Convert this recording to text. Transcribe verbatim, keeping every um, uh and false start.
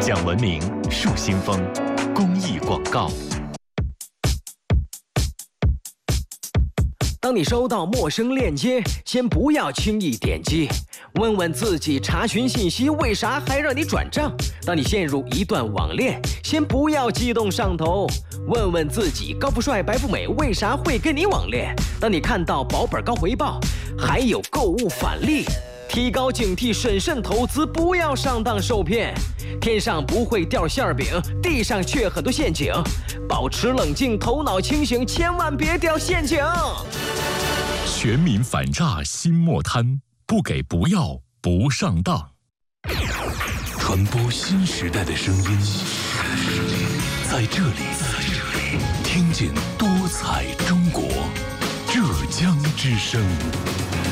讲文明树新风公益广告。 当你收到陌生链接，先不要轻易点击，问问自己查询信息为啥还让你转账。当你陷入一段网恋，先不要激动上头，问问自己高富帅白富美为啥会跟你网恋。当你看到保本高回报，还有购物返利，提高警惕，审慎投资，不要上当受骗。天上不会掉馅饼，地上却很多陷阱，保持冷静，头脑清醒，千万别掉陷阱。 全民反诈新莫贪，不给不要不上当。 传播新时代的声音，在这里，听见多彩中国，浙江之声。